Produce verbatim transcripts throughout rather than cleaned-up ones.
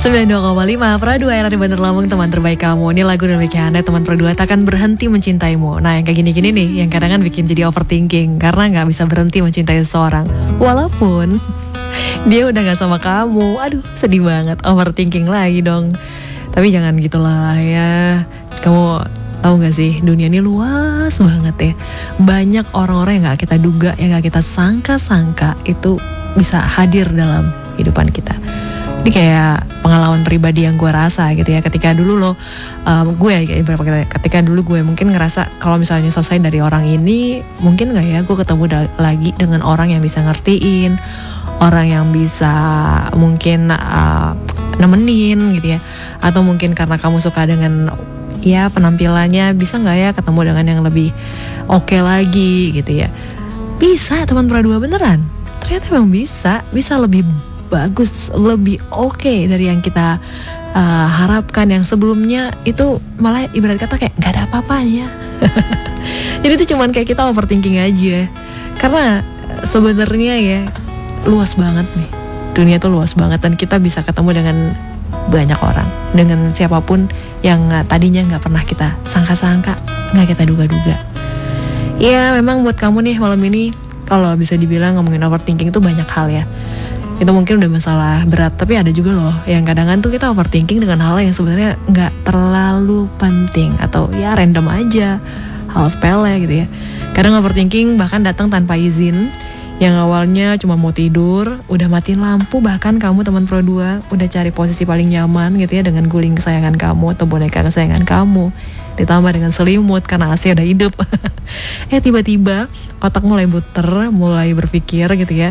sembilan puluh dua koma lima Pro dua R A di Bandar Lampung, teman terbaik kamu. Ini lagu dari Becky Anda, teman Pro dua takkan berhenti mencintaimu. Nah yang kayak gini-gini nih, yang kadang kan bikin jadi overthinking karena gak bisa berhenti mencintai seseorang walaupun dia udah gak sama kamu. Aduh sedih banget, overthinking lagi dong. Tapi jangan gitulah ya. Kamu tahu gak sih, dunia ini luas banget ya. Banyak orang-orang yang gak kita duga, yang gak kita sangka-sangka itu bisa hadir dalam kehidupan kita. Ini kayak pengalaman pribadi yang gue rasa gitu ya. Ketika dulu lo, um, gue ketika dulu gue mungkin ngerasa kalau misalnya selesai dari orang ini, mungkin gak ya gue ketemu da- lagi dengan orang yang bisa ngertiin, orang yang bisa mungkin uh, nemenin gitu ya. Atau mungkin karena kamu suka dengan ya penampilannya, bisa gak ya ketemu dengan yang lebih oke okay lagi gitu ya. Bisa teman Pro dua, beneran. Ternyata emang bisa, bisa lebih bagus, lebih oke okay dari yang kita uh, harapkan. Yang sebelumnya itu malah ibarat kata kayak gak ada apa-apanya. Jadi itu cuman kayak kita overthinking aja. Karena sebenarnya ya luas banget nih, dunia tuh luas banget, dan kita bisa ketemu dengan banyak orang, dengan siapapun yang tadinya gak pernah kita sangka-sangka, gak kita duga-duga. Ya memang buat kamu nih malam ini, kalau bisa dibilang ngomongin overthinking itu banyak hal ya. Itu mungkin udah masalah berat, tapi ada juga loh yang kadang-kadang tuh kita overthinking dengan hal yang sebenarnya nggak terlalu penting atau ya random aja, hal sepele gitu ya. Kadang overthinking bahkan datang tanpa izin. Yang awalnya cuma mau tidur, udah matiin lampu, bahkan kamu teman Pro dua udah cari posisi paling nyaman gitu ya dengan guling kesayangan kamu atau boneka kesayangan kamu, ditambah dengan selimut karena A C udah hidup. Eh tiba-tiba otak mulai buter, mulai berpikir gitu ya.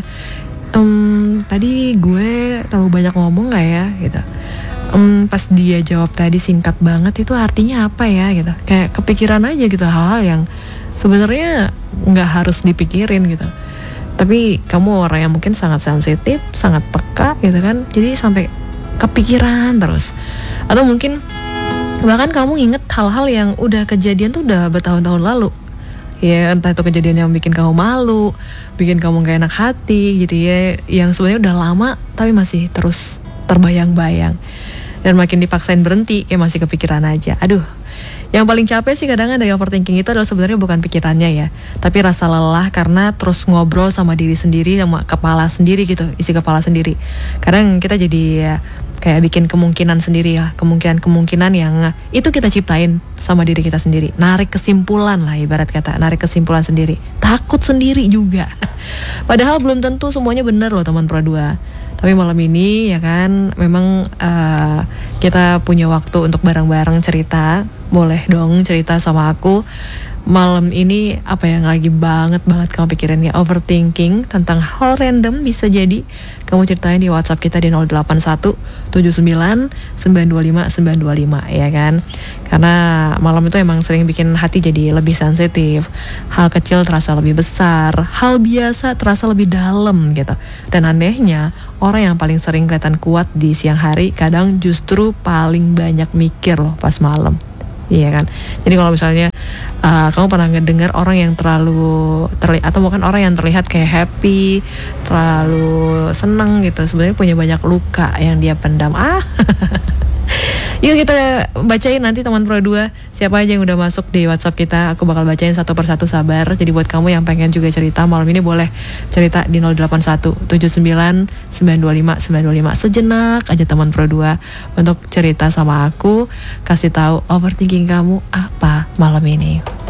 Um, tadi gue terlalu banyak ngomong gak ya gitu. Um, pas dia jawab tadi singkat banget, itu artinya apa ya gitu. Kayak kepikiran aja gitu hal-hal yang sebenarnya nggak harus dipikirin gitu. Tapi kamu orang yang mungkin sangat sensitif, sangat peka gitu kan. Jadi sampai kepikiran terus. Atau mungkin bahkan kamu inget hal-hal yang udah kejadian tuh udah bertahun-tahun lalu. Ya entah itu kejadian yang bikin kamu malu, bikin kamu gak enak hati gitu ya, yang sebenarnya udah lama tapi masih terus terbayang-bayang. Dan makin dipaksain berhenti kayak masih kepikiran aja. Aduh, yang paling capek sih kadang-kadang dari overthinking itu adalah sebenarnya bukan pikirannya ya, tapi rasa lelah karena terus ngobrol sama diri sendiri, sama kepala sendiri gitu, isi kepala sendiri. Kadang kita jadi ya, kayak bikin kemungkinan sendiri ya, kemungkinan-kemungkinan yang itu kita ciptain sama diri kita sendiri. Narik kesimpulan lah ibarat kata, narik kesimpulan sendiri. Takut sendiri juga. Padahal belum tentu semuanya benar loh teman Pro dua. Tapi malam ini ya kan memang uh, kita punya waktu untuk bareng-bareng cerita. Boleh dong cerita sama aku. Malam ini apa yang lagi banget banget kamu pikirin ya, overthinking tentang hal random bisa jadi kamu ceritain di WhatsApp kita di nol delapan satu tujuh sembilan sembilan dua lima sembilan dua lima ya kan. Karena malam itu emang sering bikin hati jadi lebih sensitif. Hal kecil terasa lebih besar, hal biasa terasa lebih dalam gitu. Dan anehnya orang yang paling sering kelihatan kuat di siang hari kadang justru paling banyak mikir loh pas malam. Iya kan. Jadi kalau misalnya uh, kamu pernah ngedengar orang yang terlalu terlihat, atau bukan orang yang terlihat kayak happy, terlalu seneng gitu, sebenarnya punya banyak luka yang dia pendam. Ah. Yuk kita bacain nanti teman Pro dua siapa aja yang udah masuk di WhatsApp kita. Aku bakal bacain satu persatu, sabar. Jadi buat kamu yang pengen juga cerita malam ini boleh cerita di nol delapan satu tujuh sembilan sembilan dua lima sembilan dua lima. Sejenak aja teman Pro dua untuk cerita sama aku, kasih tahu overthinking kamu apa malam ini.